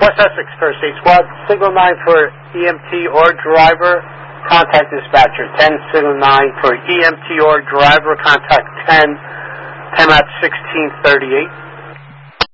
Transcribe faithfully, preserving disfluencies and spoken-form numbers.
West Essex First Aid Squad, signal nine for E M T or driver, contact dispatcher ten, signal nine for E M T or driver, contact ten, ten at sixteen thirty-eight.